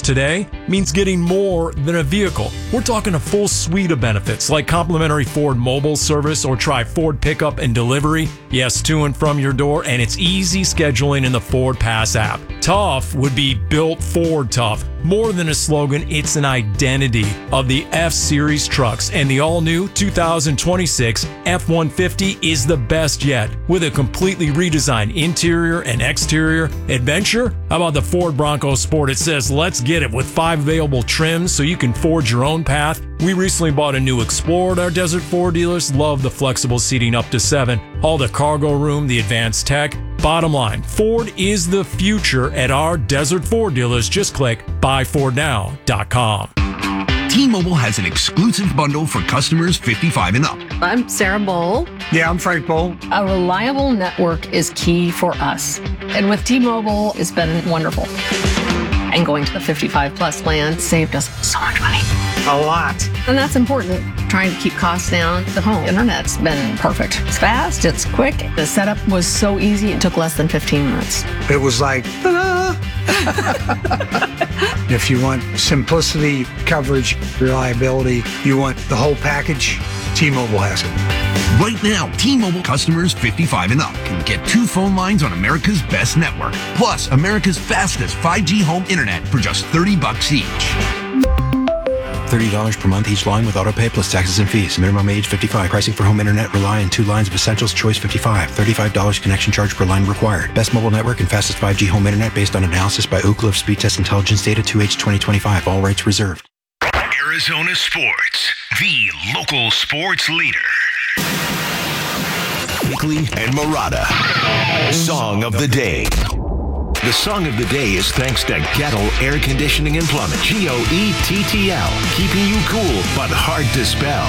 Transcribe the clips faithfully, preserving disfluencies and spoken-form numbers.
today means getting more than a vehicle. We're talking a full suite of benefits like complimentary Ford mobile service or try Ford pickup and delivery. Yes, to and from your door, and it's easy scheduling in the Ford Pass app. Tough would be built Ford tough. More than a slogan, it's an identity of the F-Series trucks, and the all-new two thousand twenty-six F one fifty is the best yet. With a completely redesigned interior and exterior adventure, how about the Ford Bronco Sport? It says, let's get it, with five available trims so you can forge your own path. We recently bought a new Explorer at our Desert Ford dealers. Love the flexible seating up to seven, all the cargo room, the advanced tech. Bottom line, Ford is the future at our Desert Ford dealers. Just click buy ford now dot com. T-Mobile has an exclusive bundle for customers fifty-five and up. I'm Sarah Bowl. Yeah, I'm Frank Bowl. A reliable network is key for us. And with T-Mobile, it's been wonderful. And going to the fifty-five plus plan saved us so much money. A lot. And that's important. Trying to keep costs down. The home internet's been perfect. It's fast, it's quick. The setup was so easy, it took less than fifteen minutes. It was like, ta-da! If you want simplicity, coverage, reliability, you want the whole package, T-Mobile has it. Right now, T-Mobile customers fifty-five and up can get two phone lines on America's best network, plus America's fastest five G home internet for just thirty bucks each. thirty dollars per month each line with autopay plus taxes and fees. Minimum age fifty-five. Pricing for home internet rely on two lines of Essentials Choice fifty-five. thirty-five dollars connection charge per line required. Best mobile network and fastest five G home internet based on analysis by Ookla of Speed Test Intelligence Data two H twenty twenty-five. All rights reserved. Arizona Sports, the local sports leader. Bickley and Murata. Song of the day. The song of the day is thanks to Gettle Air Conditioning and Plumbing. G O E T T L. Keeping you cool, but hard to spell.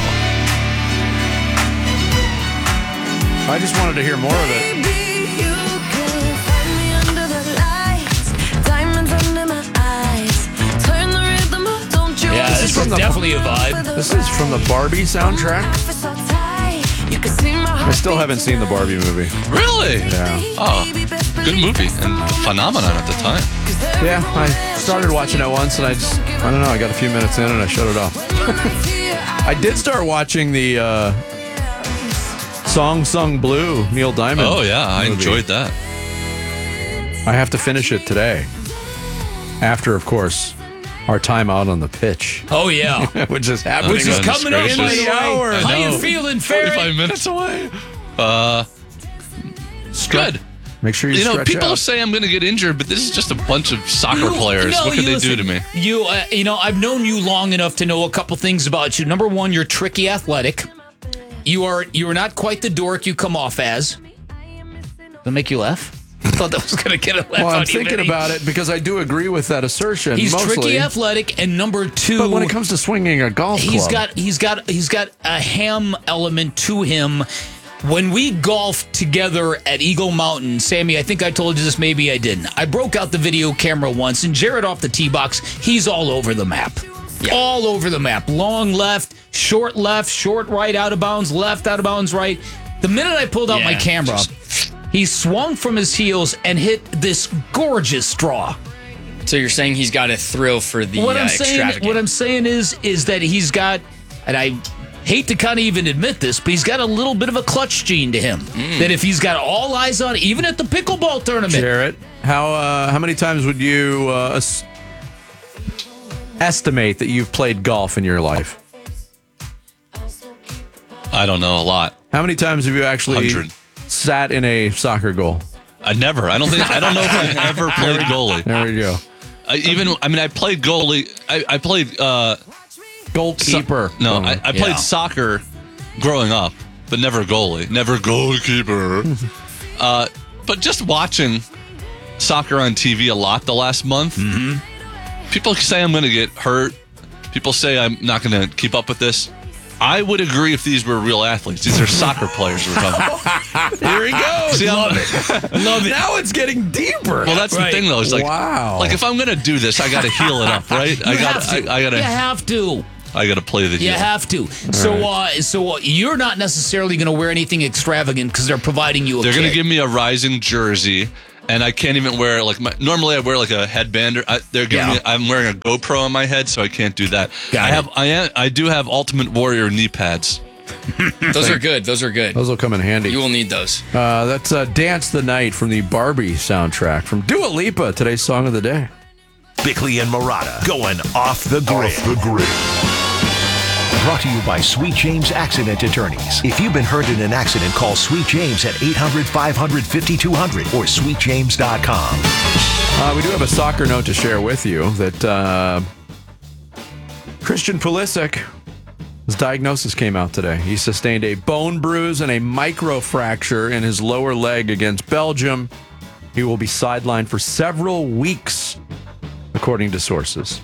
I just wanted to hear more of it. Yeah, this, this is from the, definitely a vibe. This is from the Barbie soundtrack. I still haven't seen the Barbie movie. Really? Yeah. Oh, good movie and a phenomenon at the time. Yeah, I started watching it once and I just, I don't know, I got a few minutes in and I shut it off. I did start watching the uh, Song Sung Blue, Neil Diamond. Oh, yeah, I movie. enjoyed that. I have to finish it today. After, of course, our time out on the pitch. Oh, yeah. Which is happening. Which is coming up in the hour. How you feeling, Ferry? forty-five minutes away. Uh, good. Make sure you You know, stretch people out. say I'm going to get injured, but this is just a bunch of soccer You- players. no, what can you they listen, do to me? You, uh, you know, I've known you long enough to know a couple things about you. Number one, you're tricky athletic. You are you are not quite the dork you come off as. Does that make you laugh? I thought that was going to get a laugh Well, I'm out of you, thinking Vinny. about it because I do agree with that assertion. He's mostly. tricky athletic, and number two, But when it comes to swinging a golf club, he's got he's got he's got a ham element to him. When we golfed together at Eagle Mountain, Sammy, I think I told you this, maybe I didn't. I broke out the video camera once, and Jared off the tee box, he's all over the map. Yeah. All over the map. Long left, short left, short right, out of bounds, left, out of bounds, right. The minute I pulled out Yeah, my camera, just- he swung from his heels and hit this gorgeous straw. So you're saying he's got a thrill for the What uh, I'm saying, extravagant. what I'm saying is, is that he's got, and I hate to kind of even admit this, but he's got a little bit of a clutch gene to him. Mm. That if he's got all eyes on, even at the pickleball tournament, Jarrett, how uh, how many times would you uh, es- estimate that you've played golf in your life? I don't know, a lot. How many times have you actually one hundred. sat in a soccer goal? I never. I don't think. I don't know if I've ever played goalie. There we go. I, even. I mean, I played goalie. I, I played uh, goalkeeper. So, no, I, I played Yeah. soccer growing up, but never goalie. Never goalkeeper. uh, but just watching soccer on T V a lot the last month. Mm-hmm. People say I'm going to get hurt. People say I'm not going to keep up with this. I would agree if these were real athletes. These are soccer players we're talking about. Here he goes. See, love I'm- it, love it. Now it's getting deeper. Well, that's Right. the thing, though. Is like, Wow. like if I'm gonna do this, I got to heal it up, right? You I got, have to. I, I got you to, have to. I got to play the You heel. have to. So, uh, so uh, you're not necessarily going to wear anything extravagant because they're providing you. A They're gonna kit. give me a Rising jersey, and I can't even wear like my. Normally, I wear like a headband. Or I, they're giving Yeah. me. I'm wearing a GoPro on my head, so I can't do that. Got I it. have. I am. I do have Ultimate Warrior knee pads. Those are good. Those are good. Those will come in handy. You will need those. Uh, that's uh, Dance the Night from the Barbie soundtrack from Dua Lipa, today's song of the day. Bickley and Marotta going off the grid. Off the grid. Brought to you by Sweet James Accident Attorneys. If you've been hurt in an accident, call Sweet James at eight hundred, five hundred, fifty-two hundred or sweet james dot com. Uh, we do have a soccer note to share with you that uh, Christian Pulisic, his diagnosis came out today. He sustained a bone bruise and a microfracture in his lower leg against Belgium. He will be sidelined for several weeks, according to sources.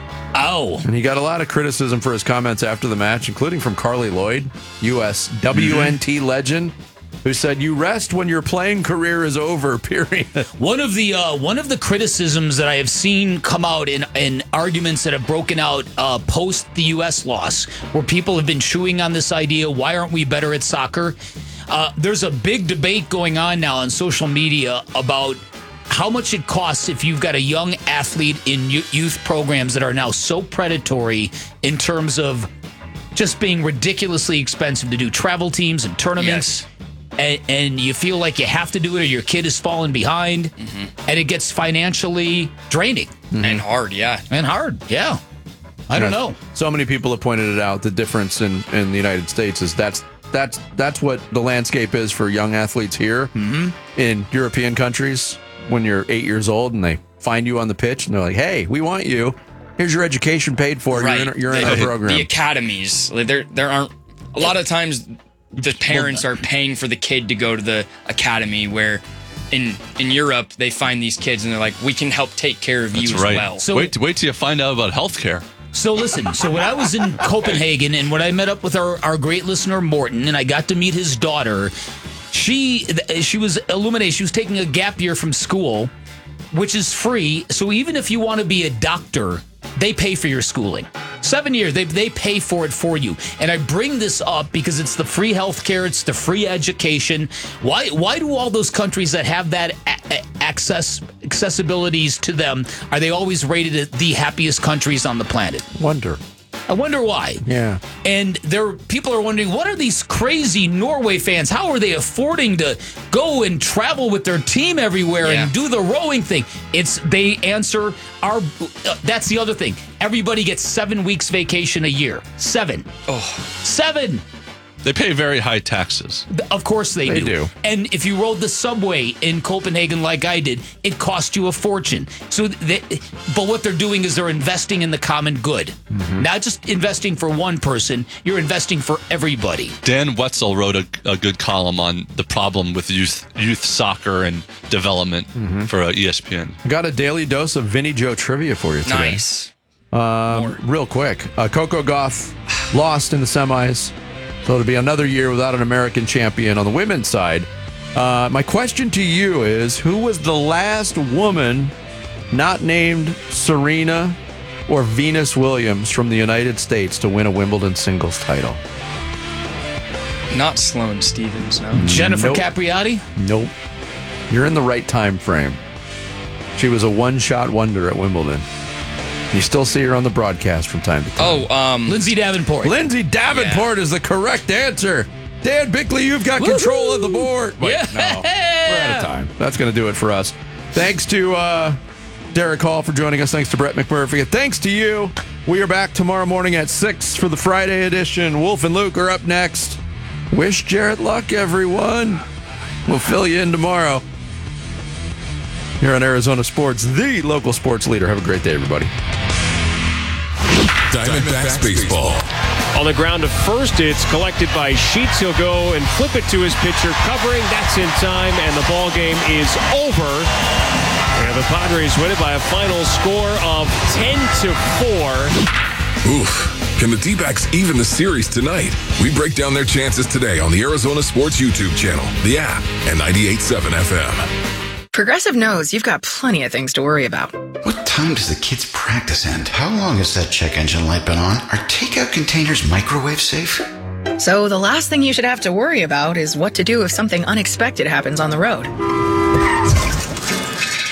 Oh. And he got a lot of criticism for his comments after the match, including from Carly Lloyd, U S W N T legend, who said, "You rest when your playing career is over, period." One of the uh, one of the criticisms that I have seen come out in, in arguments that have broken out uh, post the U S loss, where people have been chewing on this idea, why aren't we better at soccer? Uh, there's a big debate going on now on social media about how much it costs if you've got a young athlete in youth programs that are now so predatory in terms of just being ridiculously expensive to do travel teams and tournaments. Yes. And, and you feel like you have to do it or your kid is falling behind, Mm-hmm. and it gets financially draining. And hard, yeah. And hard, yeah. I don't know. So many people have pointed it out. The difference in, in the United States is that's that's that's what the landscape is for young athletes here. Mm-hmm. In European countries, when you're eight years old and they find you on the pitch and they're like, "Hey, we want you. Here's your education paid for. Right. You're in, you're in the, our program." The academies, like, there there aren't a lot of times the parents are paying for the kid to go to the academy, where in in Europe they find these kids and they're like, "We can help take care of That's you right. as well." So- wait, wait till you find out about healthcare. So listen, so when I was in Copenhagen and when I met up with our, our great listener, Morton, and I got to meet his daughter, she she was illuminated. She was taking a gap year from school, which is free. So even if you want to be a doctor, they pay for your schooling. Seven years, they, they pay for it for you. And I bring this up because it's the free health care, it's the free education. Why why do all those countries that have that a- access accessibilities to them, are they always rated the happiest countries on the planet? Wonder. I wonder why. Yeah. And there, people are wondering, what are these crazy Norway fans? How are they affording to go and travel with their team everywhere Yeah. and do the rowing thing? It's they answer our. Uh, that's the other thing. Everybody gets seven weeks vacation a year. Seven. Oh. Seven. They pay very high taxes. Of course they, They do. do. And if you rode the subway in Copenhagen like I did, it cost you a fortune. So, they, but what they're doing is they're investing in the common good, Mm-hmm. not just investing for one person. You're investing for everybody. Dan Wetzel wrote a, a good column on the problem with youth youth soccer and development Mm-hmm. for uh, E S P N. I got a daily dose of Vinny Joe trivia for you today. Nice. Um, real quick, uh, Coco Gauff lost in the semis, so it'll be another year without an American champion on the women's side. Uh, my question to you is, who was the last woman not named Serena or Venus Williams from the United States to win a Wimbledon singles title? Not Sloane Stevens, no. Jennifer Nope. Capriati? Nope. You're in the right time frame. She was a one-shot wonder at Wimbledon. You still see her on the broadcast from time to time. Oh, um, Lindsay Davenport. Lindsay Davenport is the correct answer. Dan Bickley, you've got control of the board. Wait, Yeah. no. We're out of time. That's going to do it for us. Thanks to uh, Derek Hall for joining us. Thanks to Brett McMurphy. And thanks to you. We are back tomorrow morning at six for the Friday edition. Wolf and Luke are up next. Wish Jarrett luck, everyone. We'll fill you in tomorrow. Here on Arizona Sports, the local sports leader. Have a great day, everybody. Diamondbacks baseball. On the ground to first, it's collected by Sheets. He'll go and flip it to his pitcher, covering. That's in time, and the ball game is over. And the Padres win it by a final score of ten to four. Oof. Can the D-backs even the series tonight? We break down their chances today on the Arizona Sports YouTube channel, the app, and ninety-eight point seven F M. Progressive knows you've got plenty of things to worry about. What time does the kids' practice end? How long has that check engine light been on? Are takeout containers microwave safe? So the last thing you should have to worry about is what to do if something unexpected happens on the road.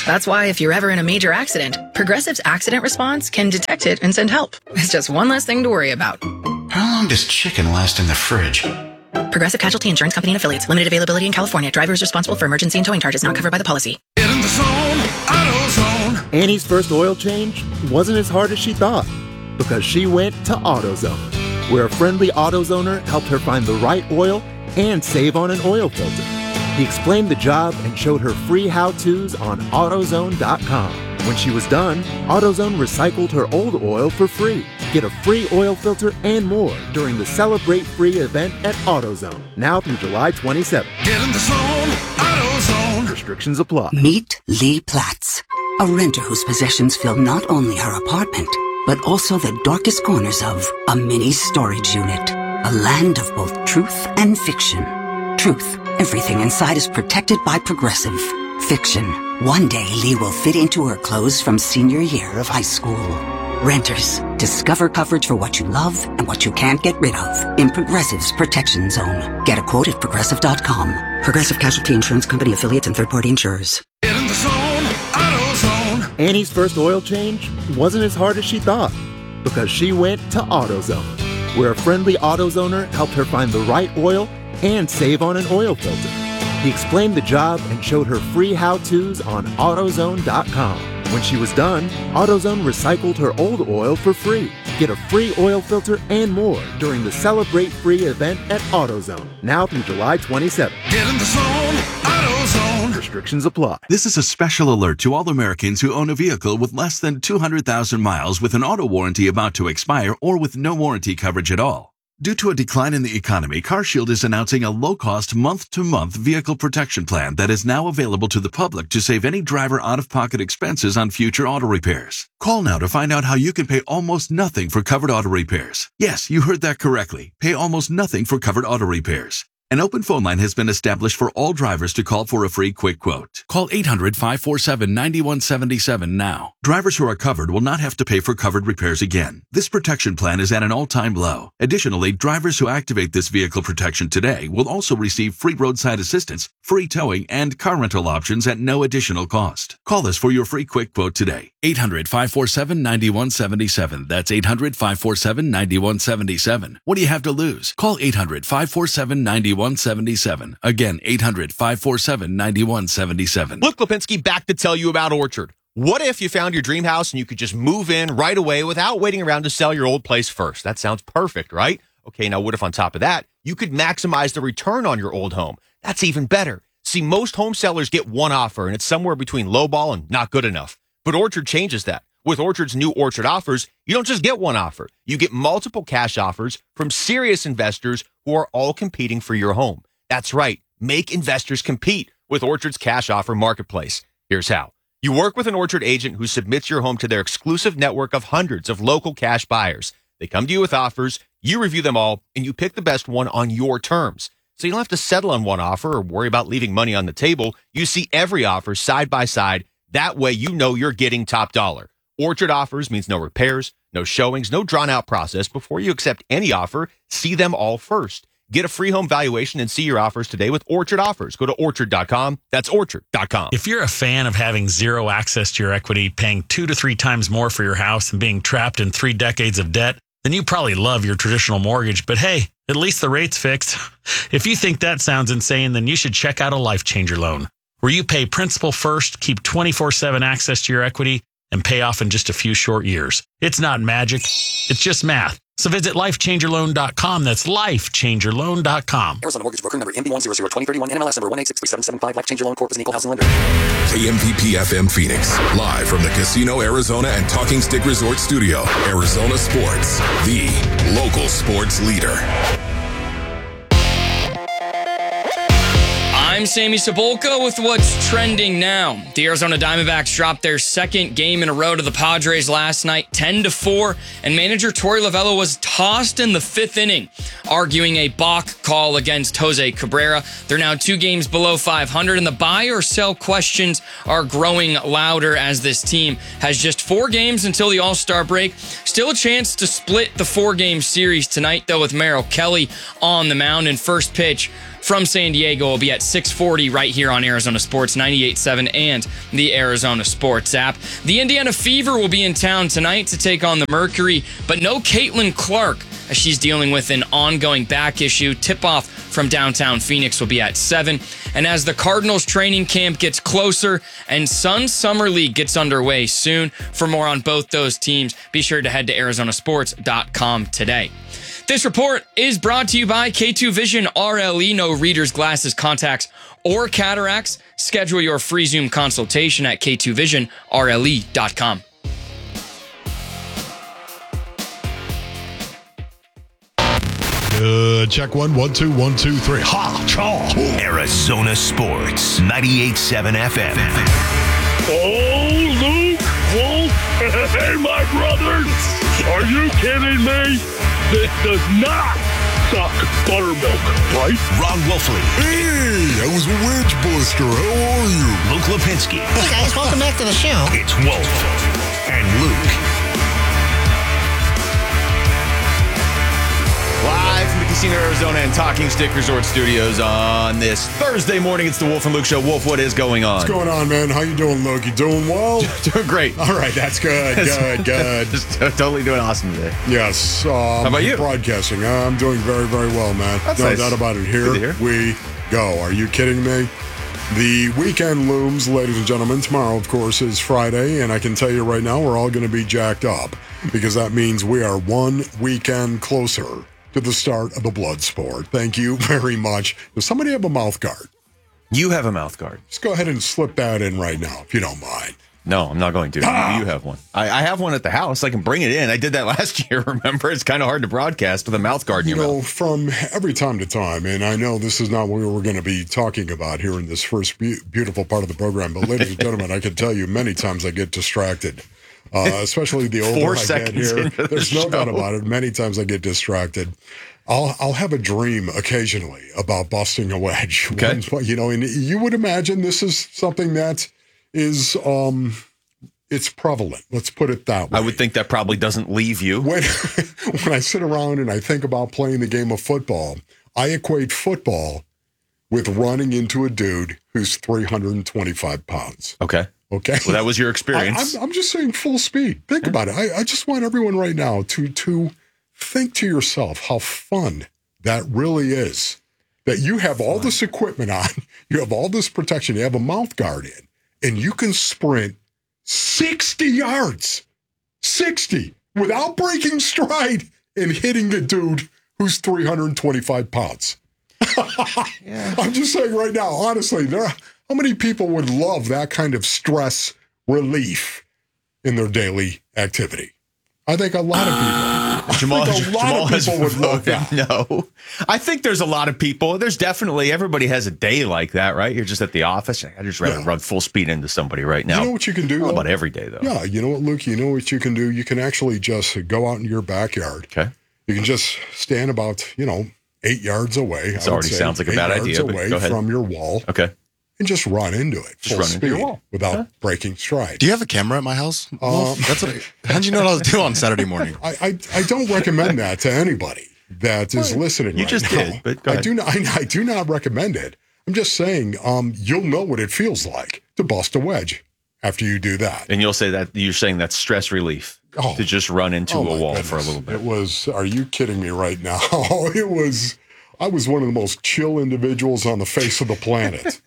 That's why if you're ever in a major accident, Progressive's accident response can detect it and send help. It's just one less thing to worry about. How long does chicken last in the fridge? Progressive Casualty Insurance Company and Affiliates. Limited availability in California. Driver is responsible for emergency and towing charges not covered by the policy. Get in the zone, AutoZone. Annie's first oil change wasn't as hard as she thought because she went to AutoZone, where a friendly AutoZoner helped her find the right oil and save on an oil filter. He explained the job and showed her free how-tos on AutoZone dot com. When she was done, AutoZone recycled her old oil for free. Get a free oil filter and more during the Celebrate Free event at AutoZone, now through July twenty-seventh. Get in the zone, AutoZone. Restrictions apply. Meet Lee Platz, a renter whose possessions fill not only her apartment, but also the darkest corners of a mini storage unit. A land of both truth and fiction. Truth, everything inside is protected by Progressive. Fiction, one day Lee will fit into her clothes from senior year of high school. Renters, discover coverage for what you love and what you can't get rid of in Progressive's Protection Zone. Get a quote at Progressive dot com. Progressive Casualty Insurance Company affiliates and third-party insurers. Get in the zone, AutoZone. Annie's first oil change wasn't as hard as she thought because she went to AutoZone, where a friendly AutoZoner helped her find the right oil and save on an oil filter. He explained the job and showed her free how-tos on AutoZone dot com. When she was done, AutoZone recycled her old oil for free. Get a free oil filter and more during the Celebrate Free event at AutoZone, now through July twenty-seventh. Get in the zone, AutoZone. Restrictions apply. This is a special alert to all Americans who own a vehicle with less than two hundred thousand miles with an auto warranty about to expire or with no warranty coverage at all. Due to a decline in the economy, CarShield is announcing a low-cost month-to-month vehicle protection plan that is now available to the public to save any driver out-of-pocket expenses on future auto repairs. Call now to find out how you can pay almost nothing for covered auto repairs. Yes, you heard that correctly. Pay almost nothing for covered auto repairs. An open phone line has been established for all drivers to call for a free quick quote. Call eight hundred, five four seven, nine one seven seven now. Drivers who are covered will not have to pay for covered repairs again. This protection plan is at an all-time low. Additionally, drivers who activate this vehicle protection today will also receive free roadside assistance, free towing, and car rental options at no additional cost. Call us for your free quick quote today. eight hundred, five four seven, nine one seven seven. That's eight hundred, five four seven, nine one seven seven. What do you have to lose? Call eight hundred, five four seven, nine one seven seven. Again, eight hundred, five four seven, nine one seven seven. Luke Lipinski back to tell you about Orchard. What if you found your dream house and you could just move in right away without waiting around to sell your old place first? That sounds perfect, right? Okay, now what if on top of that, you could maximize the return on your old home? That's even better. See, most home sellers get one offer, and it's somewhere between lowball and not good enough. But Orchard changes that. With Orchard's new Orchard offers, you don't just get one offer. You get multiple cash offers from serious investors who are all competing for your home. That's right. Make investors compete with Orchard's cash offer marketplace. Here's how. You work with an Orchard agent who submits your home to their exclusive network of hundreds of local cash buyers. They come to you with offers, you review them all, and you pick the best one on your terms. So you don't have to settle on one offer or worry about leaving money on the table. You see every offer side by side. That way you know you're getting top dollar. Orchard offers means no repairs, no showings, no drawn-out process. Before you accept any offer, see them all first. Get a free home valuation and see your offers today with Orchard Offers. Go to orchard dot com. That's orchard dot com. If you're a fan of having zero access to your equity, paying two to three times more for your house, and being trapped in three decades of debt, then you probably love your traditional mortgage. But hey, at least the rate's fixed. If you think that sounds insane, then you should check out a Life Changer loan, where you pay principal first, keep twenty-four seven access to your equity, and pay off in just a few short years. It's not magic. It's just math. So visit life changer loan dot com. That's life changer loan dot com. Arizona Mortgage Broker number M B one zero zero two zero three one, N M L S number one eight six three seven seven five. Life Changer Loan Corp is an equal housing lender. K M P P F M Phoenix, live from the Casino Arizona and Talking Stick Resort Studio. Arizona Sports, the local sports leader. I'm Sammy Cebulka with what's trending now. The Arizona Diamondbacks dropped their second game in a row to the Padres last night, ten to four, and manager Torey Lovullo was tossed in the fifth inning, arguing a balk call against Jose Cabrera. They're now two games below five hundred, and the buy or sell questions are growing louder as this team has just four games until the All-Star break. Still a chance to split the four-game series tonight, though, with Merrill Kelly on the mound. And first pitch from San Diego will be at six forty right here on Arizona Sports ninety-eight point seven and the Arizona Sports app. The Indiana Fever will be in town tonight to take on the Mercury, but no Caitlin Clark as she's dealing with an ongoing back issue. Tip-off from downtown Phoenix will be at seven. And as the Cardinals training camp gets closer and Sun Summer League gets underway soon, for more on both those teams, be sure to head to Arizona Sports dot com today. This report is brought to you by K two Vision R L E. No readers, glasses, contacts, or cataracts. Schedule your free Zoom consultation at K two vision R L E dot com. Good. Check one, one, two, one, two, three. Ha! Chaw! Arizona Sports ninety-eight point seven F M. Oh, Luke, Wolf, hey, my brothers, are you kidding me? This does not suck buttermilk, right? Ron Wolfley. Hey, I was a wedge buster. How are you? Luke Lipinski. Hey, guys, welcome back to the show. It's Wolf and Luke. Live from the Casino Arizona and Talking Stick Resort Studios on this Thursday morning. It's the Wolf and Luke Show. Wolf, what is going on? What's going on, man? How you doing, Luke? You doing well? Doing great. All right, that's good. Good, good. Just totally doing awesome today. Yes. Um, How about you? Broadcasting. I'm doing very, very well, man. That's no nice. doubt about it. Here Good to hear. we go. Are you kidding me? The weekend looms, ladies and gentlemen. Tomorrow, of course, is Friday, and I can tell you right now, we're all going to be jacked up because that means we are one weekend closer to the start of the blood sport. Thank you very much. Does somebody have a mouth guard? You have a mouth guard. Just go ahead and slip that in right now, if you don't mind. No, I'm not going to. Ah. You have one. I, I have one at the house. I can bring it in. I did that last year, remember? It's kind of hard to broadcast with a mouth guard in You your know, mouth. from every time to time, and I know this is not what we're going to be talking about here in this first be- beautiful part of the program, but ladies and gentlemen, I can tell you many times I get distracted. Uh, especially the older Four I get seconds here. into the There's no show. doubt about it. Many times I get distracted. I'll I'll have a dream occasionally about busting a wedge. Okay. When- you know, and you would imagine this is something that is um it's prevalent. Let's put it that way. I would think that probably doesn't leave you. When when I sit around and I think about playing the game of football, I equate football with running into a dude who's three hundred twenty-five pounds. Okay. Okay. Well, that was your experience. I, I'm, I'm just saying full speed. Think about it. I, I just want everyone right now to to think to yourself how fun that really is. That you have all this equipment on, you have all this protection, you have a mouth guard in, and you can sprint sixty yards, sixty, without breaking stride and hitting a dude who's three hundred twenty-five pounds. Yeah. I'm just saying right now, honestly, there are, how many people would love that kind of stress relief in their daily activity? I think a lot of people. Jamal, I think a lot Jamal of has people would love voted that. no. I think there's a lot of people. There's definitely, everybody has a day like that, right? You're just at the office. I just rather Yeah. run full speed into somebody right now. You know what you can do? Not though? about every day, though. Yeah, you know what, Luke? You know what you can do? You can actually just go out in your backyard. Okay. You can just stand about, you know, eight yards away. This I would already say, sounds like a eight bad yards idea, but away go ahead. from your wall. Okay. And just run into it. Just full run into your speed wall. without Okay. breaking stride. Do you have a camera at my house? Um, That's what. I, how'd you know what I was doing on Saturday morning? I, I I don't recommend that to anybody that is Well, listening. you right just now. did, but go I ahead. do not. I, I do not recommend it. I'm just saying, um, you'll know what it feels like to bust a wedge after you do that. And you'll say that you're saying that's stress relief Oh. to just run into Oh, a my wall goodness. for a little bit. It was. Are you kidding me right now? It was. I was one of the most chill individuals on the face of the planet.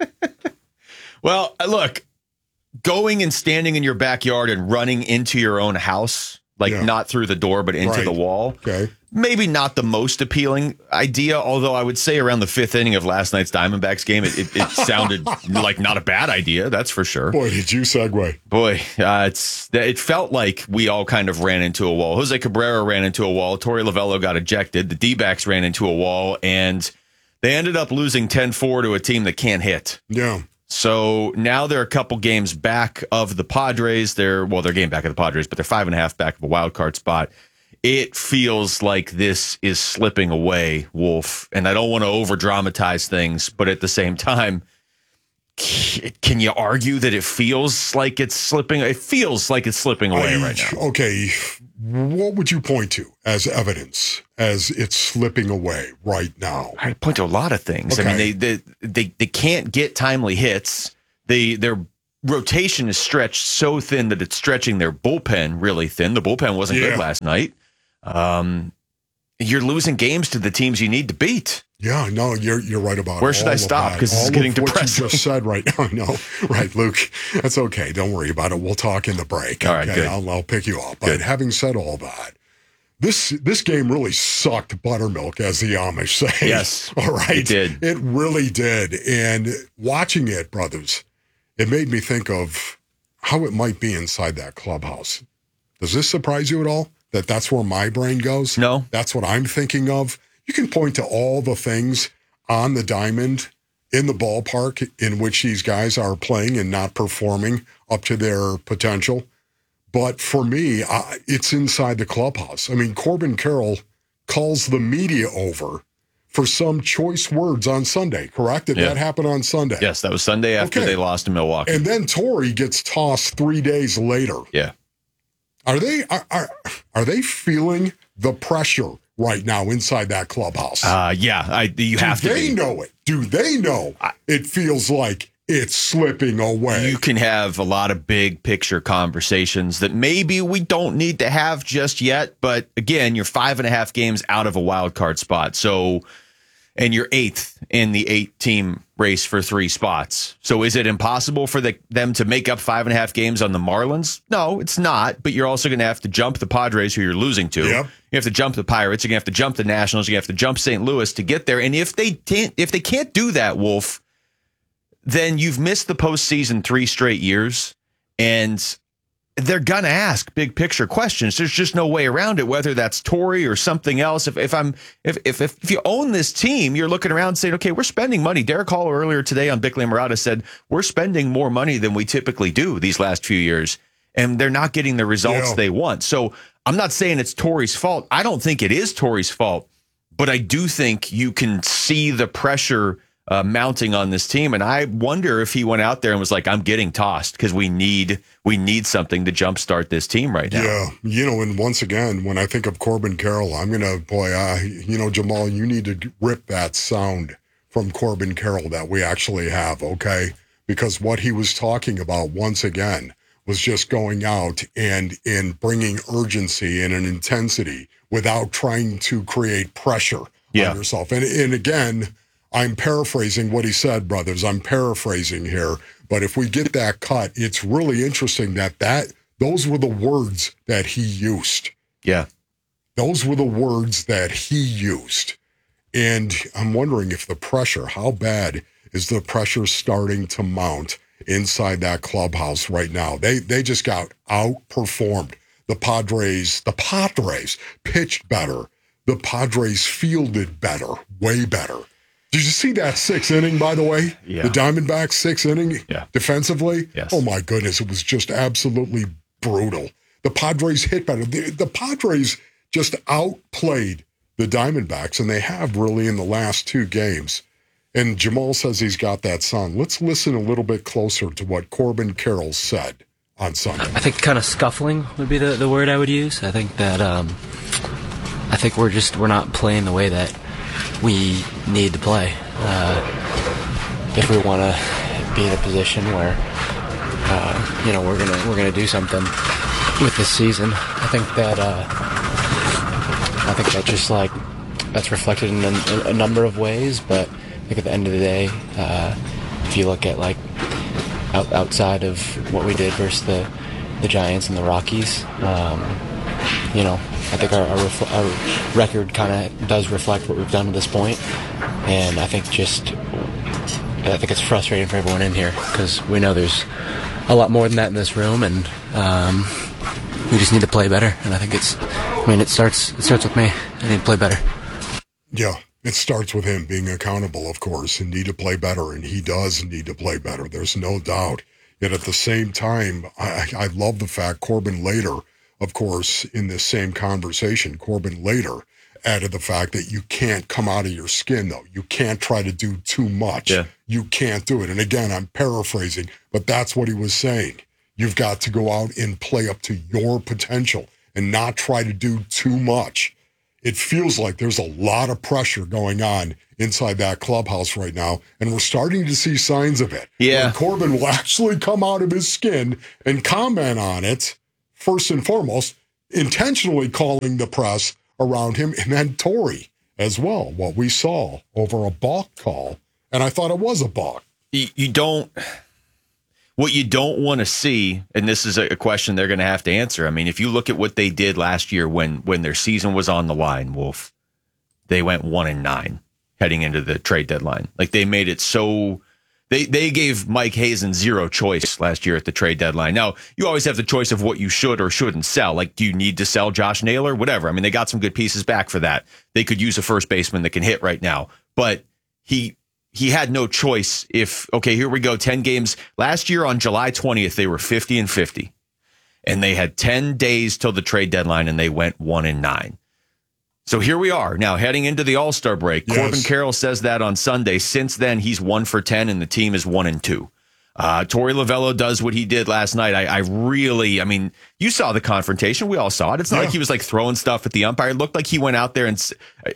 Well, uh, look, going and standing in your backyard and running into your own house, like Yeah. not through the door, but into Right. the wall. Okay. Maybe not the most appealing idea, although I would say around the fifth inning of last night's Diamondbacks game, it, it, it sounded like not a bad idea. That's for sure. Boy, did you segue. Boy, uh, it's it felt like we all kind of ran into a wall. Jose Cabrera ran into a wall. Torey Lovello got ejected. The D-backs ran into a wall, and they ended up losing ten four to a team that can't hit. Yeah. So now they're a couple games back of the Padres. They're, well, they're game back of the Padres, but they're five and a half back of a wild card spot. It feels like this is slipping away, Wolf. And I don't want to over dramatize things, but at the same time, can you argue that it feels like it's slipping? It feels like it's slipping away I, right now. Okay, what would you point to as evidence as it's slipping away right now? I point to a lot of things. Okay. I mean, they, they they they can't get timely hits. They their rotation is stretched so thin that it's stretching their bullpen really thin. The bullpen wasn't Yeah. good last night. Um, you're losing games to the teams you need to beat. Yeah, no, you're you're right about. Where should all I of stop? that. 'Cause this is All getting of what depressing. you just said right now. I know, right, Luke? That's okay. Don't worry about it. We'll talk in the break. All right, okay? good. I'll, I'll pick you up. But Good. having said all that, this this game really sucked buttermilk, as the Amish say. Yes, all right, it did. It really did. And watching it, brothers, it made me think of how it might be inside that clubhouse. Does this surprise you at all? That that's where my brain goes? No. That's what I'm thinking of. You can point to all the things on the diamond in the ballpark in which these guys are playing and not performing up to their potential. But for me, I, it's inside the clubhouse. I mean, Corbin Carroll calls the media over for some choice words on Sunday, correct? Did Yeah. that happen on Sunday? Yes, that was Sunday after Okay. they lost to Milwaukee. And then Torrey gets tossed three days later. Yeah. Are they are, are, are they feeling the pressure right now inside that clubhouse? Uh, yeah, I, you Do have to they be. know it? Do they know it feels like it's slipping away? You can have a lot of big picture conversations that maybe we don't need to have just yet. But again, you're five and a half games out of a wild card spot. So, and you're eighth in the eight team race for three spots. So is it impossible for the, them to make up five and a half games on the Marlins? No, it's not. But you're also going to have to jump the Padres, who you're losing to. Yep. You have to jump the Pirates. You're going to have to jump the Nationals. You have to jump Saint Louis to get there. And if they can't, if they can't do that, Wolf, then you've missed the postseason three straight years, and they're gonna ask big picture questions. There's just no way around it. Whether that's Torrey or something else. If if I'm if if if you own this team, you're looking around saying, okay, we're spending money. Derek Hall earlier today on Bickley and Murata said we're spending more money than we typically do these last few years, and they're not getting the results Yeah. they want. So I'm not saying it's Torrey's fault. I don't think it is Torrey's fault, but I do think you can see the pressure Uh, mounting on this team, and I wonder if he went out there and was like, "I'm getting tossed because we need we need something to jumpstart this team right now." Yeah, you know, and once again, when I think of Corbin Carroll, I'm gonna boy, uh, you know, Jamal, you need to rip that sound from Corbin Carroll that we actually have, okay? Because what he was talking about once again was just going out and and bringing urgency and an intensity without trying to create pressure Yeah. on yourself. And and again, I'm paraphrasing what he said, brothers. I'm paraphrasing here. But if we get that cut, it's really interesting that, that those were the words that he used. Yeah. Those were the words that he used. And I'm wondering if the pressure, how bad is the pressure starting to mount inside that clubhouse right now? They they just got outperformed. The Padres, the Padres pitched better. The Padres fielded better, way better. Did you see that sixth inning, by the way? Yeah. The Diamondbacks sixth inning Yeah. defensively? Yes. Oh, my goodness. It was just absolutely brutal. The Padres hit better. The, the Padres just outplayed the Diamondbacks, and they have really in the last two games. And Jamal says he's got that song. Let's listen a little bit closer to what Corbin Carroll said on Sunday. I think kind of scuffling would be the, the word I would use. I think that um, I think we're just we're not playing the way that we need to play uh, if we want to be in a position where uh, you know we're gonna we're gonna do something with this season. I think that uh, I think that just like that's reflected in a, a number of ways, but I think at the end of the day, uh, if you look at like out, outside of what we did versus the the Giants and the Rockies, um, you know, I think our, our, refl- our record kind of does reflect what we've done to this point, and I think just I think it's frustrating for everyone in here because we know there's a lot more than that in this room, and um, we just need to play better. And I think it's, I mean, it starts it starts with me. I need to play better. Yeah, it starts with him being accountable, of course, and need to play better, and he does need to play better. There's no doubt. Yet at the same time, I, I love the fact Corbin later, of course, in this same conversation, Corbin later added the fact that you can't come out of your skin, though. You can't try to do too much. Yeah. You can't do it. And again, I'm paraphrasing, but that's what he was saying. You've got to go out and play up to your potential and not try to do too much. It feels like there's a lot of pressure going on inside that clubhouse right now, and we're starting to see signs of it. Yeah. Where Corbin will actually come out of his skin and comment on it, first and foremost, intentionally calling the press around him, and then Torey as well, what we saw over a balk call, and I thought it was a balk. You, you don't... What you don't want to see, and this is a question they're going to have to answer. I mean, if you look at what they did last year when when their season was on the line, Wolf, they went one and nine heading into the trade deadline. Like they made it so they they gave Mike Hazen zero choice last year at the trade deadline. Now, you always have the choice of what you should or shouldn't sell. Like, do you need to sell Josh Naylor? Whatever. I mean, they got some good pieces back for that. They could use a first baseman that can hit right now, but he. He had no choice if, okay, here we go, ten games. Last year on July twentieth, they were fifty and fifty. And they had ten days till the trade deadline, and they went one and nine. So here we are, now heading into the All-Star break. Yes. Corbin Carroll says that on Sunday. Since then, he's one for ten, and the team is one and two. Uh, Torey Lovello does what he did last night. I, I really, I mean, you saw the confrontation. We all saw it. It's not yeah. like he was like throwing stuff at the umpire. It looked like he went out there and...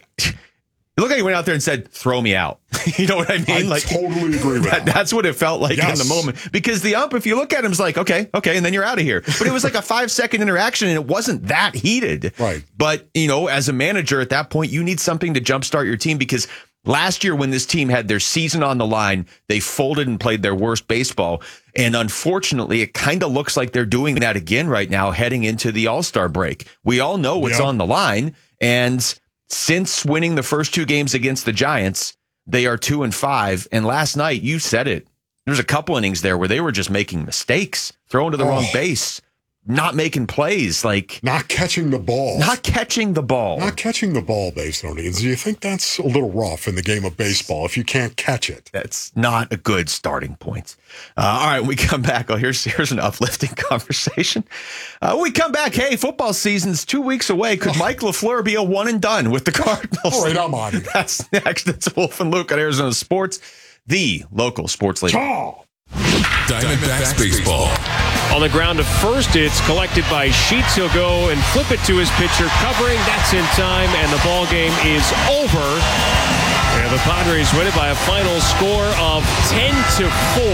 It looked like he went out there and said, throw me out. You know what I mean? I like, totally agree with that. That's what it felt like yes. in the moment. Because the ump, if you look at him, is like, okay, okay, and then you're out of here. But it was like a five-second interaction, and it wasn't that heated. Right. But, you know, as a manager at that point, you need something to jumpstart your team, because last year when this team had their season on the line, they folded and played their worst baseball. And unfortunately, it kind of looks like they're doing that again right now heading into the All-Star break. We all know what's yep. on the line, and... Since winning the first two games against the Giants, they are two and five. And last night, you said it. There's a couple innings there where they were just making mistakes, throwing to the oh. wrong base, not making plays, like not catching the ball, not catching the ball, not catching the ball. Based on it, do you think that's a little rough in the game of baseball if you can't catch it? That's not a good starting point. Uh, all right, when we come back. Oh, here's here's an uplifting conversation. Uh, when we come back. Hey, football season's two weeks away. Could Mike LaFleur be a one and done with the Cardinals? All right, I'm on it. That's next. It's Wolf and Luke on Arizona Sports, the local sports leader. Ciao. Diamondbacks baseball. On the ground to first, it's collected by Sheets. He'll go and flip it to his pitcher, covering. That's in time, and the ball game is over. And the Padres win it by a final score of ten to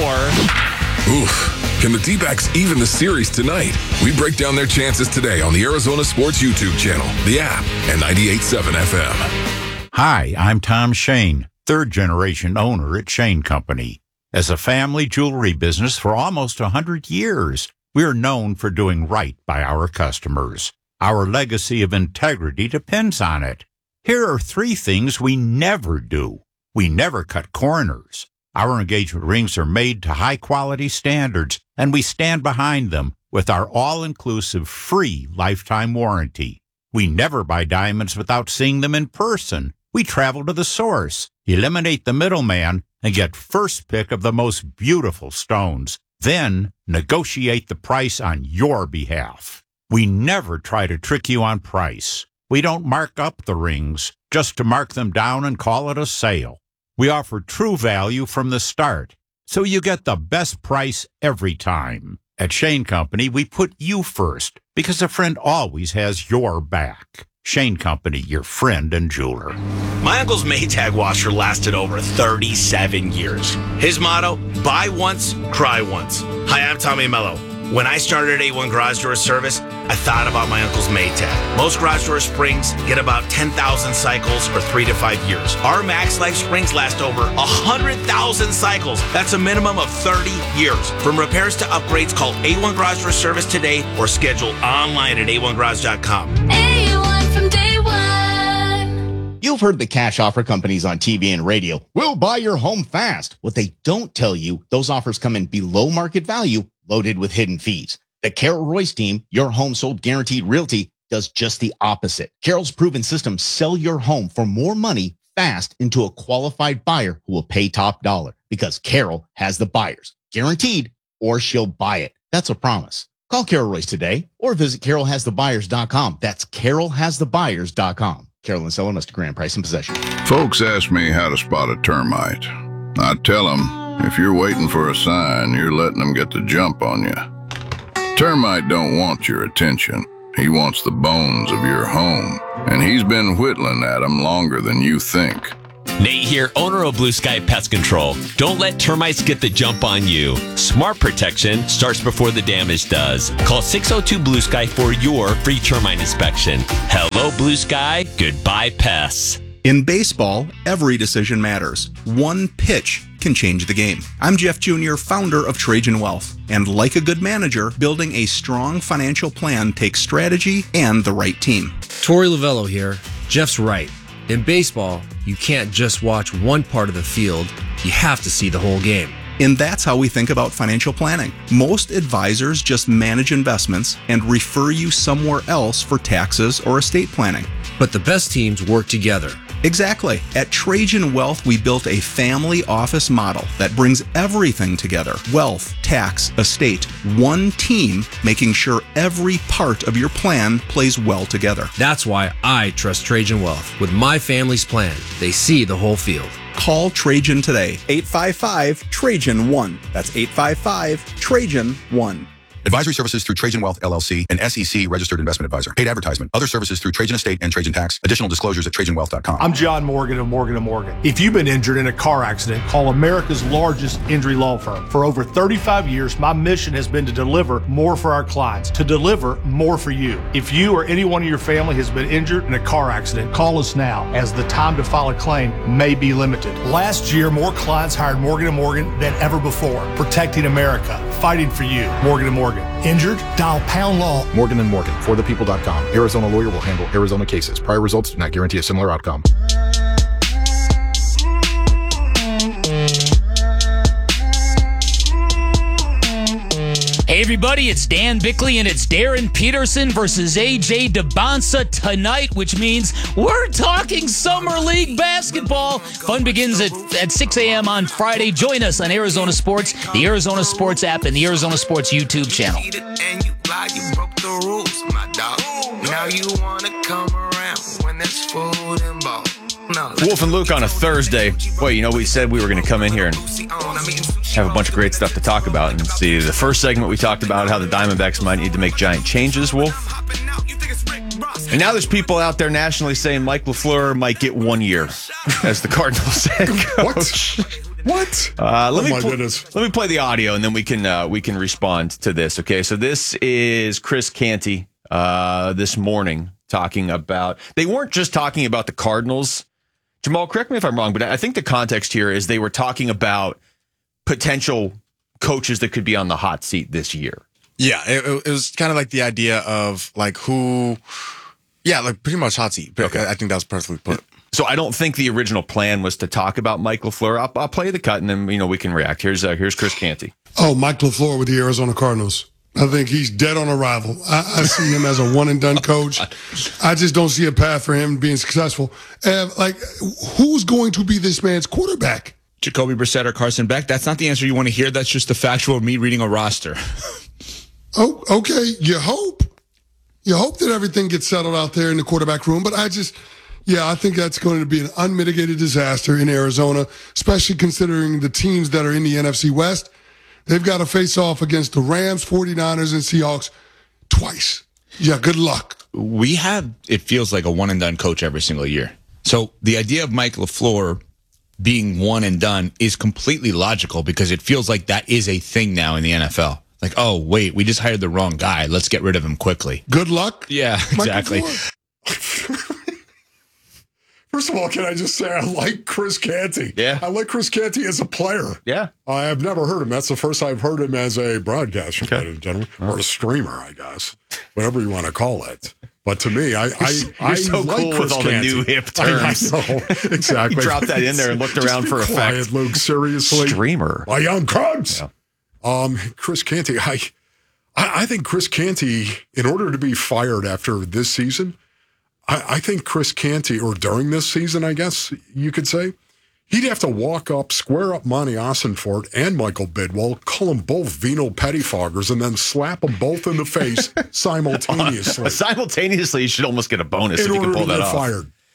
four. Oof. Can the D-backs even the series tonight? We break down their chances today on the Arizona Sports YouTube channel, the app, and ninety-eight point seven F M. Hi, I'm Tom Shane, third-generation owner at Shane Company. As a family jewelry business for almost one hundred years, we are known for doing right by our customers. Our legacy of integrity depends on it. Here are three things we never do. We never cut corners. Our engagement rings are made to high-quality standards, and we stand behind them with our all-inclusive free lifetime warranty. We never buy diamonds without seeing them in person. We travel to the source, eliminate the middleman, and get first pick of the most beautiful stones. Then negotiate the price on your behalf. We never try to trick you on price. We don't mark up the rings just to mark them down and call it a sale. We offer true value from the start, so you get the best price every time. At Shane Company, we put you first because a friend always has your back. Shane Company, your friend and jeweler. My uncle's Maytag washer lasted over thirty-seven years. His motto, buy once, cry once. Hi, I'm Tommy Mello. When I started at A one Garage Door Service, I thought about my uncle's Maytag. Most garage door springs get about ten thousand cycles or three to five years. Our Max Life springs last over one hundred thousand cycles. That's a minimum of thirty years. From repairs to upgrades, call A one Garage Door Service today or schedule online at A one garage dot com. A one from day one. You've heard the cash offer companies on T V and radio. We'll buy your home fast. What they don't tell you, those offers come in below market value, loaded with hidden fees. The Carol Royce team, your home sold guaranteed realty, does just the opposite. Carol's proven system sell your home for more money fast into a qualified buyer who will pay top dollar because Carol has the buyers, guaranteed, or she'll buy it. That's a promise. Call Carol Royce today or visit carol has the buyers dot com. That's carol has the buyers dot com. Carolyn selling us to Grand Price in possession. Folks ask me how to spot a termite. I tell them, if you're waiting for a sign, you're letting them get the jump on you. Termite don't want your attention. He wants the bones of your home, and he's been whittling at them longer than you think. Nate here, owner of Blue Sky Pest Control. Don't let termites get the jump on you. Smart protection starts before the damage does. Call six oh two Blue Sky for your free termite inspection. Hello, Blue Sky. Goodbye, pests. In baseball, every decision matters. One pitch can change the game. I'm Jeff Junior, founder of Trajan Wealth. And like a good manager, building a strong financial plan takes strategy and the right team. Torey Lovello here. Jeff's right. In baseball, you can't just watch one part of the field. You have to see the whole game. And that's how we think about financial planning. Most advisors just manage investments and refer you somewhere else for taxes or estate planning. But the best teams work together. Exactly. At Trajan Wealth, we built a family office model that brings everything together. Wealth, tax, estate, one team, making sure every part of your plan plays well together. That's why I trust Trajan Wealth. With my family's plan, they see the whole field. Call Trajan today. eight five five, Trajan one. That's eight five five, Trajan one. Advisory services through Trajan Wealth, L L C, an S E C registered investment advisor. Paid advertisement. Other services through Trajan Estate and Trajan Tax. Additional disclosures at Trajan Wealth dot com. I'm John Morgan of Morgan and Morgan. If you've been injured in a car accident, call America's largest injury law firm. For over thirty-five years, my mission has been to deliver more for our clients, to deliver more for you. If you or anyone in your family has been injured in a car accident, call us now, as the time to file a claim may be limited. Last year, more clients hired Morgan and Morgan than ever before, protecting America, fighting for you. Morgan and Morgan. Injured? Dial pound law. Morgan and Morgan, for the people dot com. Arizona lawyer will handle Arizona cases. Prior results do not guarantee a similar outcome. Hey everybody, it's Dan Bickley and it's Darren Peterson versus A J DeBonsa tonight, which means we're talking Summer League basketball. Fun begins at, at six a.m. on Friday. Join us on Arizona Sports, the Arizona Sports app, and the Arizona Sports YouTube channel. And you lied, you broke the rules, my dog. Now you wanna come around when there's food involved. No. Wolf and Luke on a Thursday. Boy, you know, we said we were going to come in here and have a bunch of great stuff to talk about. And see, the first segment we talked about how the Diamondbacks might need to make giant changes, Wolf. And now there's people out there nationally saying Mike LaFleur might get one year as the Cardinals head coach. What? What? Uh, let oh me my pl- goodness. Let me play the audio, and then we can uh, we can respond to this. Okay, so this is Chris Canty uh, this morning talking about. They weren't just talking about the Cardinals. Jamal, correct me if I'm wrong, but I think the context here is they were talking about potential coaches that could be on the hot seat this year. Yeah, it, it was kind of like the idea of like who, yeah, like pretty much hot seat. Okay. I think that was perfectly put. So I don't think the original plan was to talk about Mike LaFleur. I'll, I'll play the cut and then you know we can react. Here's uh, here's Chris Canty. Oh, Mike LaFleur with the Arizona Cardinals. I think he's dead on arrival. I, I see him as a one and done coach. I just don't see a path for him being successful. Uh, like, who's going to be this man's quarterback? Jacoby Brissett or Carson Beck? That's not the answer you want to hear. That's just the factual of me reading a roster. Oh, okay. You hope. You hope that everything gets settled out there in the quarterback room. But I just, yeah, I think that's going to be an unmitigated disaster in Arizona, especially considering the teams that are in the N F C West. They've got to face off against the Rams, forty-niners, and Seahawks twice. Yeah, good luck. We have, it feels like a one and done coach every single year. So the idea of Mike LaFleur being one and done is completely logical because it feels like that is a thing now in the N F L. Like, oh, wait, we just hired the wrong guy. Let's get rid of him quickly. Good luck. Yeah, exactly. First of all, can I just say I like Chris Canty? Yeah. I like Chris Canty as a player. Yeah. I have never heard him. That's the first I've heard him as a broadcaster, Okay. ladies and gentlemen, or a streamer, I guess, whatever you want to call it. But to me, I I, You're I so like cool Chris with all Canty. the new hip I, I terms. know, exactly. You dropped that in there and looked Just around be for quiet, effect. Luke, seriously. Streamer. My young Krebs. Yeah. Um, Chris Canty, I, I I think Chris Canty, in order to be fired after this season, I, I think Chris Canty, or during this season, I guess you could say, he'd have to walk up, square up Monty Ossenfort and Michael Bidwell, call them both venal pettifoggers, and then slap them both in the face simultaneously. Simultaneously, you should almost get a bonus in if you order can pull to that get off. fired.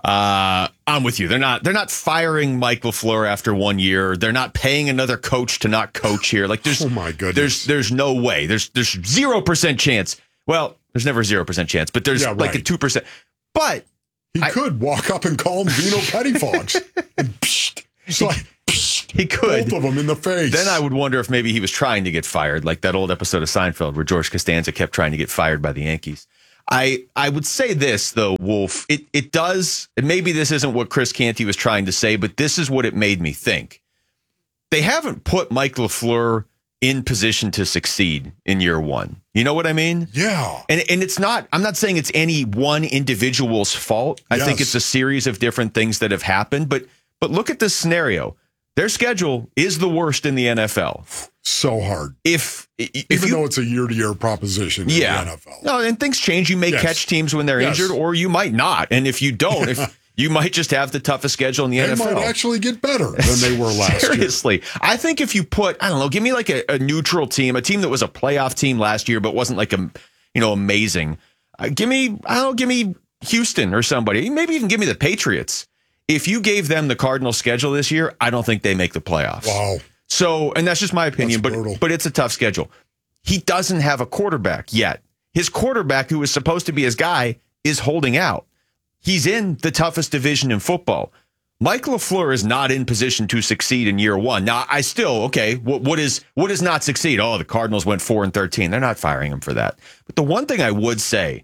Uh, I'm with you. They're not. They're not firing Mike LaFleur after one year. They're not paying another coach to not coach here. Like there's, oh my goodness, there's there's no way. There's there's zero percent chance. Well, there's never zero percent chance, but there's Yeah, like right. a two percent. But he I- could walk up and call him Vino Pettifogs. and psh, it's like, psh, he could. both of them in the face. Then I would wonder if maybe he was trying to get fired, like that old episode of Seinfeld where George Costanza kept trying to get fired by the Yankees. I, I would say this, though, Wolf. It it does, and maybe this isn't what Chris Canty was trying to say, but this is what it made me think. They haven't put Mike LaFleur in position to succeed in year one. You know what I mean? Yeah. And and it's not, I'm not saying it's any one individual's fault. I think Yes. it's a series of different things that have happened. But but look at this scenario. Their schedule is the worst in the N F L. So hard. If, if Even you, though it's a year-to-year proposition in yeah. the N F L. No, and things change. You may Yes. catch teams when they're Yes. injured, or you might not. And if you don't, if you might just have the toughest schedule in the They N F L. might actually get better than they were last year. Seriously. I think if you put, I don't know, give me like a, a neutral team, a team that was a playoff team last year, but wasn't like a, you know, amazing. Uh, give me, I don't know, give me Houston or somebody. Maybe even give me the Patriots. If you gave them the Cardinals schedule this year, I don't think they make the playoffs. Wow. So, and that's just my opinion, That's but brutal. but it's a tough schedule. He doesn't have a quarterback yet. His quarterback, who was supposed to be his guy, is holding out. He's in the toughest division in football. Mike LaFleur is not in position to succeed in year one. Now, I still, okay, what, what is what is not succeed? Oh, the Cardinals went four and thirteen. They're not firing him for that. But the one thing I would say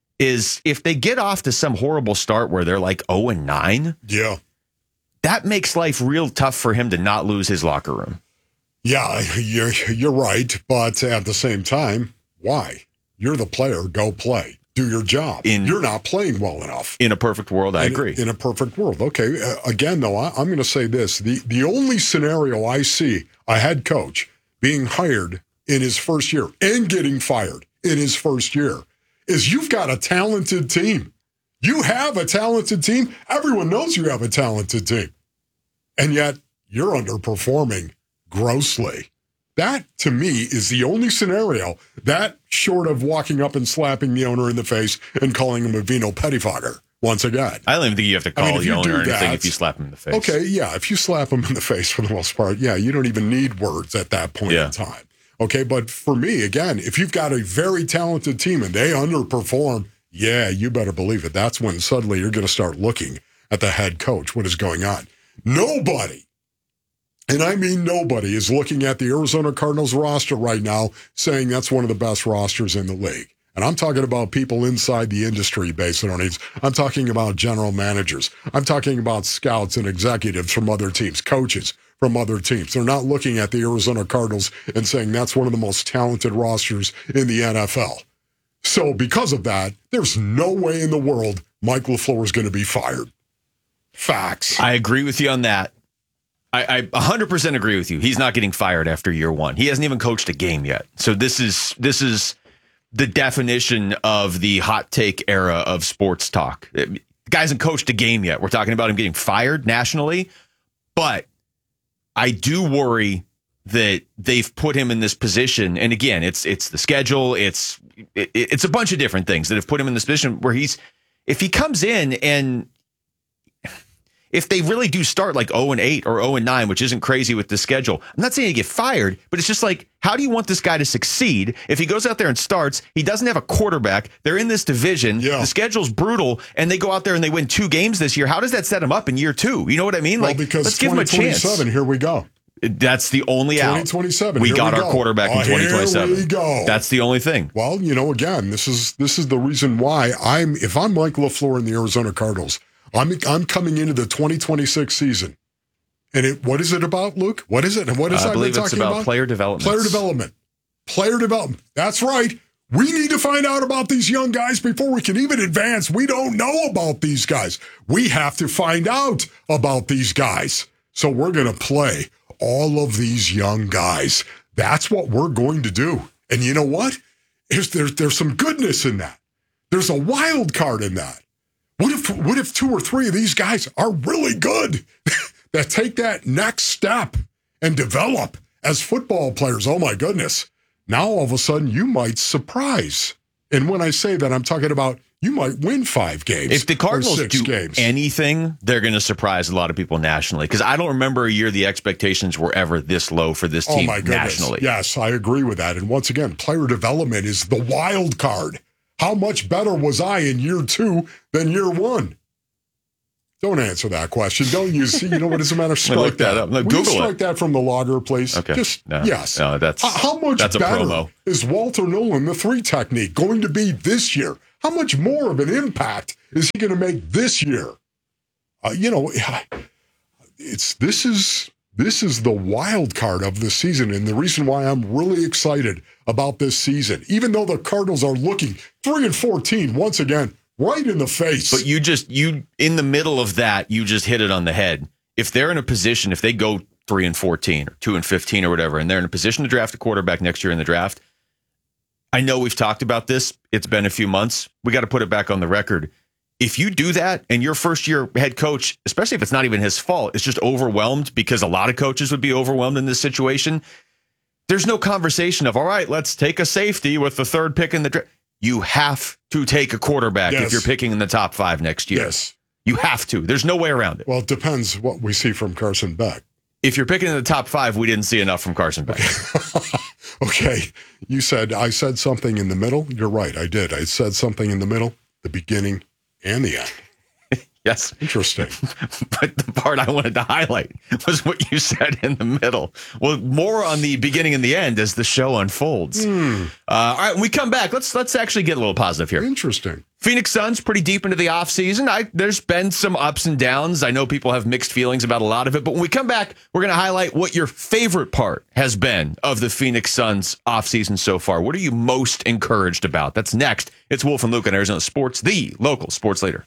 is if they get off to some horrible start where they're like oh and nine, Yeah. that makes life real tough for him to not lose his locker room. Yeah, you're, you're right. But at the same time, why? You're the player. Go play. Do your job. In- you're not playing well enough. In a perfect world, I in, agree. In a perfect world. Okay. Uh, again, though, I, I'm going to say this. The, the only scenario I see a head coach being hired in his first year and getting fired in his first year is you've got a talented team. You have a talented team. Everyone knows you have a talented team. And yet you're underperforming grossly. That, to me, is the only scenario that, short of walking up and slapping the owner in the face and calling him a Vino Pettifogger once again. I don't even think you have to I mean, call if the you owner do or anything that- if you slap him in the face. Okay, yeah, if you slap him in the face for the most part, yeah, you don't even need words at that point Yeah. in time. Okay, but for me, again, if you've got a very talented team and they underperform, yeah, you better believe it. That's when suddenly you're going to start looking at the head coach. What is going on? Nobody, and I mean nobody, is looking at the Arizona Cardinals roster right now saying that's one of the best rosters in the league. And I'm talking about people inside the industry, basically. I'm talking about general managers. I'm talking about scouts and executives from other teams, coaches from other teams. They're not looking at the Arizona Cardinals and saying that's one of the most talented rosters in the N F L. So because of that, there's no way in the world Mike LaFleur is going to be fired. Facts. I agree with you on that. I, I one hundred percent agree with you. He's not getting fired after year one. He hasn't even coached a game yet. So this is this is the definition of the hot take era of sports talk. The guy hasn't coached a game yet. We're talking about him getting fired nationally. But I do worry that they've put him in this position. And again, it's it's the schedule. It's it, it's a bunch of different things that have put him in this position where he's, if he comes in and if they really do start like oh and eight or oh and nine, which isn't crazy with the schedule, I'm not saying he get fired, but it's just like, how do you want this guy to succeed if he goes out there and starts? He doesn't have a quarterback. They're in this division. Yeah. The schedule's brutal, and they go out there and they win two games this year. How does that set him up in year two? You know what I mean? Well, Like, because let's give him a chance. twenty twenty-seven, here we go. That's the only out. twenty twenty-seven. We here got we our go. quarterback Oh, in twenty twenty-seven. Here we go. That's the only thing. Well, you know, again, this is this is the reason why I'm if I'm Mike LaFleur in the Arizona Cardinals, I'm I'm coming into the twenty twenty-six season. And it what is it about, Luke? What is it? And what is I I believe been it's talking about about? player development. Player development. Player development. That's right. We need to find out about these young guys before we can even advance. We don't know about these guys. We have to find out about these guys. So we're going to play all of these young guys. That's what we're going to do. And you know what? There's, there's, there's some goodness in that. There's a wild card in that. What if, what if two or three of these guys are really good that take that next step and develop as football players? Oh, my goodness. Now, all of a sudden, you might surprise. And when I say that, I'm talking about you might win five games. If the Cardinals or six do games. anything, they're going to surprise a lot of people nationally. Because I don't remember a year the expectations were ever this low for this team oh my goodness. nationally. Yes, I agree with that. And once again, player development is the wild card. How much better was I in year two than year one? Don't answer that question. Don't use, you know what, doesn't matter. Strike look that that. up. No, Will Google you strike it. that from the logger, please? Okay. Just, no, yes. No, that's, how, how much that's a better promo. is Walter Nolan, the three technique, going to be this year? How much more of an impact is he going to make this year? Uh, you know, it's this is this is the wild card of the season, and the reason why I'm really excited about this season, even though the Cardinals are looking three and fourteen once again, right in the face. But you just, you in the middle of that, you just hit it on the head. If they're in a position, if they go three and fourteen or two and fifteen or whatever, and they're in a position to draft a quarterback next year in the draft, I know we've talked about this. It's been a few months. We got to put it back on the record. If you do that and your first year head coach, especially if it's not even his fault, is just overwhelmed, because a lot of coaches would be overwhelmed in this situation, there's no conversation of, all right, let's take a safety with the third pick in the draft. You have to take a quarterback Yes. if you're picking in the top five next year. Yes. You have to. There's no way around it. Well, it depends what we see from Carson Beck. If you're picking in the top five, we didn't see enough from Carson Beck. Okay, you said I said something in the middle. You're right, I did. I said something in the middle, the beginning, and the end. Yes. Interesting. But the part I wanted to highlight was what you said in the middle. Well, more on the beginning and the end as the show unfolds. Hmm. Uh, all right, when we come back, let's let's actually get a little positive here. Interesting. Phoenix Suns pretty deep into the offseason. I There's been some ups and downs. I know people have mixed feelings about a lot of it, but when we come back, we're going to highlight what your favorite part has been of the Phoenix Suns offseason so far. What are you most encouraged about? That's next. It's Wolf and Luke on Arizona Sports, the local sports leader.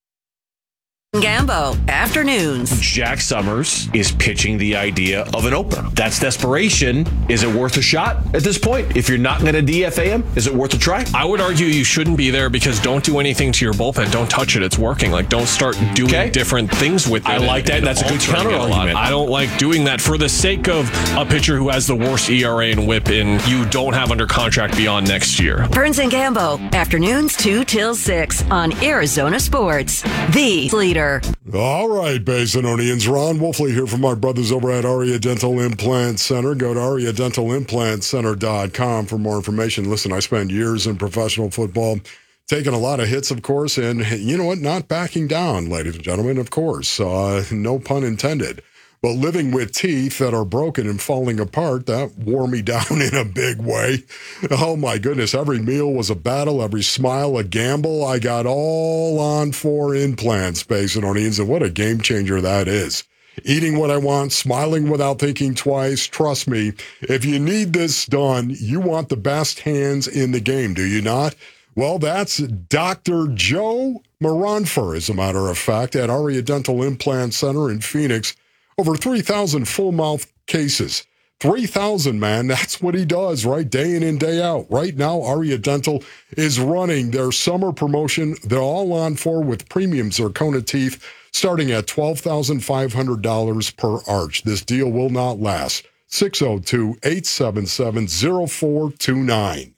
Gambo, afternoons. Jack Summers is pitching the idea of an opener. That's desperation. Is it worth a shot at this point? If you're not going to D F A him, is it worth a try? I would argue you shouldn't be there, because don't do anything to your bullpen. Don't touch it. It's working. Like, don't start doing Okay. different things with it. I like that. and That's a good altering counter it lot. argument. I don't like doing that for the sake of a pitcher who has the worst E R A and whip and you don't have under contract beyond next year. Burns and Gambo, afternoons two till six on Arizona Sports, the leader. All right, Basinonians. Ron Wolfley here from my brothers over at Aria Dental Implant Center. Go to aria dental implant center dot com for more information. Listen, I spent years in professional football, taking a lot of hits, of course, and you know what? Not backing down, ladies and gentlemen, of course. Uh, no pun intended. But living with teeth that are broken and falling apart, that wore me down in a big way. Oh, my goodness. Every meal was a battle, every smile a gamble. I got all on four implants, Basinonians, and what a game changer that is. Eating what I want, smiling without thinking twice. Trust me, if you need this done, you want the best hands in the game, do you not? Well, that's Doctor Joe Moranfer, as a matter of fact, at Aria Dental Implant Center in Phoenix. Over three thousand full-mouth cases. three thousand, man. That's what he does, right? Day in and day out. Right now, Aria Dental is running their summer promotion. They're all on for with premium zirconia teeth starting at twelve thousand five hundred dollars per arch. This deal will not last. six oh two, eight seven seven, oh four two nine.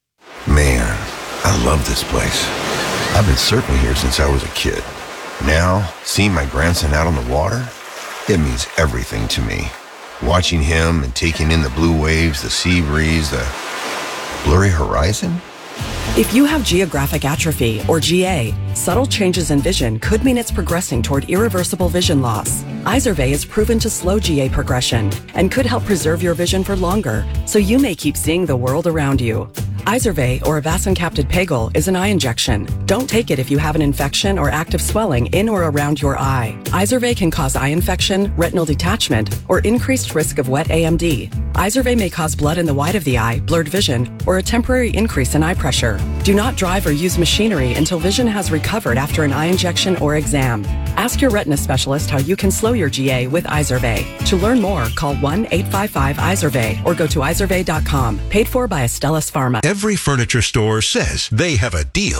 Man, I love this place. I've been surfing here since I was a kid. Now, seeing my grandson out on the water, it means everything to me. Watching him and taking in the blue waves, the sea breeze, the blurry horizon. If you have geographic atrophy, or G A, subtle changes in vision could mean it's progressing toward irreversible vision loss. Izervay is proven to slow G A progression and could help preserve your vision for longer, so you may keep seeing the world around you. Izervay, or avacincaptad pegol, is an eye injection. Don't take it if you have an infection or active swelling in or around your eye. Izervay can cause eye infection, retinal detachment, or increased risk of wet A M D. Izervay may cause blood in the white of the eye, blurred vision, or a temporary increase in eye pressure. Do not drive or use machinery until vision has recovered after an eye injection or exam. Ask your retina specialist how you can slow your G A with Izervay. To learn more, call one eight five five Izervay or go to izervay dot com. Paid for by Astellas Pharma. Every furniture store says they have a deal.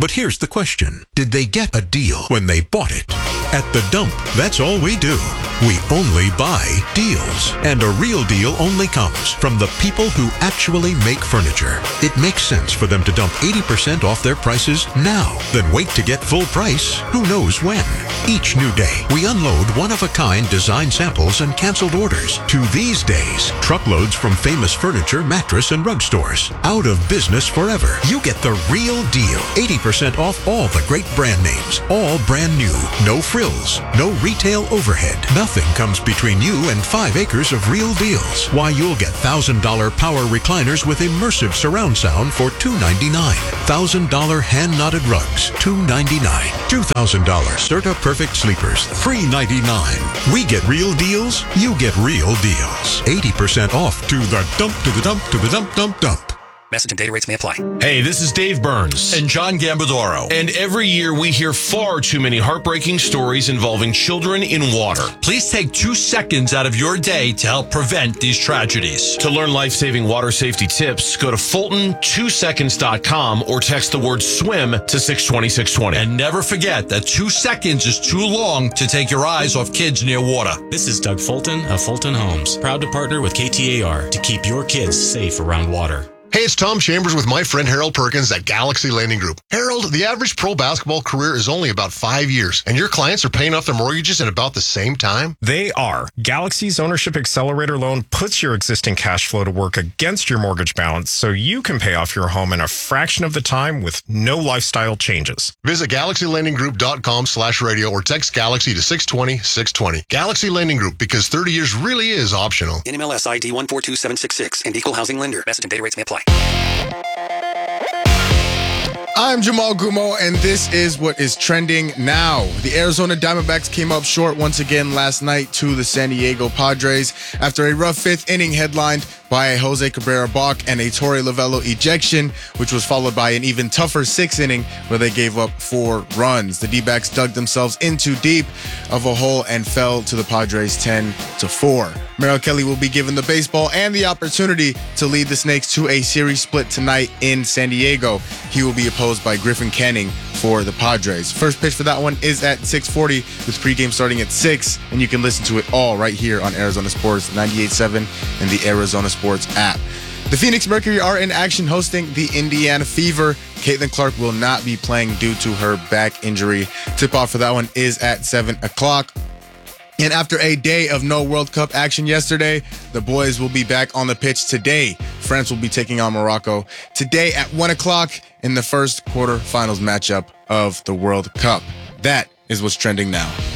But here's the question. Did they get a deal when they bought it? At The Dump, that's all we do. We only buy deals. And a real deal only comes from the people who actually make furniture. It makes sense for them to dump eighty percent off their prices now, then wait to get full price who knows when. Each new day, we unload one-of-a-kind design samples and canceled orders. To these days, truckloads from famous furniture, mattress, and rug stores. Out of business forever. You get the real deal. eighty percent off all the great brand names. All brand new. No frills. No retail overhead. Nothing comes between you and five acres of real deals. Why, you'll get one thousand dollars power recliners with immersive surround sound for two ninety-nine. one thousand dollars hand-knotted rugs, two ninety-nine. two thousand dollars Serta Perfect Sleepers, three ninety-nine. We get real deals, you get real deals. eighty percent off to the dump, to the dump, to the dump, dump, dump. Message and data rates may apply. Hey, this is Dave Burns. And John Gambadoro. And every year we hear far too many heartbreaking stories involving children in water. Please take two seconds out of your day to help prevent these tragedies. To learn life-saving water safety tips, go to Fulton two seconds dot com or text the word swim to six twenty, six twenty. And never forget that two seconds is too long to take your eyes off kids near water. This is Doug Fulton of Fulton Homes, proud to partner with K T A R to keep your kids safe around water. Hey, it's Tom Chambers with my friend Harold Perkins at Galaxy Lending Group. Harold, the average pro basketball career is only about five years, and your clients are paying off their mortgages in about the same time? They are. Galaxy's Ownership Accelerator loan puts your existing cash flow to work against your mortgage balance so you can pay off your home in a fraction of the time with no lifestyle changes. Visit galaxy lending group dot com slash radio or text Galaxy to six twenty, six twenty. Galaxy Lending Group, because thirty years really is optional. N M L S I D one four two seven six six and Equal Housing Lender. Message and data rates may apply. I'm Jamal Gumo, and this is what is trending now. The Arizona Diamondbacks came up short once again last night to the San Diego Padres after a rough fifth inning headlined by a Jose Cabrera balk and a Torey Lovello ejection, which was followed by an even tougher sixth inning where they gave up four runs. The D-backs dug themselves in too deep of a hole and fell to the Padres ten to four. Merrill Kelly will be given the baseball and the opportunity to lead the Snakes to a series split tonight in San Diego. He will be opposed by Griffin Canning for the Padres. First pitch for that one is at six forty, with pregame starting at six, and you can listen to it all right here on Arizona Sports ninety-eight point seven and the Arizona Sports app. The Phoenix Mercury are in action hosting the Indiana Fever. Caitlin Clark will not be playing due to her back injury. Tip-off for that one is at seven o'clock. And after a day of no World Cup action yesterday, the boys will be back on the pitch today. France will be taking on Morocco today at one o'clock in the first quarterfinals matchup of the World Cup. That is what's trending now.